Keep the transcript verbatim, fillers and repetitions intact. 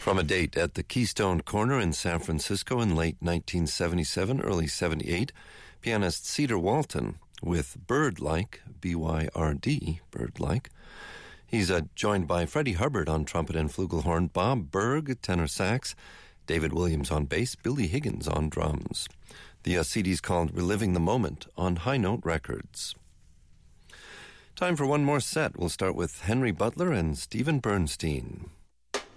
From a date at the Keystone Corner in San Francisco in late nineteen seventy-seven, early seventy-eight, pianist Cedar Walton with Bird-Like, B Y R D, Bird-Like. He's uh, joined by Freddie Hubbard on trumpet and flugelhorn, Bob Berg, tenor sax, David Williams on bass, Billy Higgins on drums. The uh, C D's called Reliving the Moment on High Note Records. Time for one more set. We'll start with Henry Butler and Stephen Bernstein.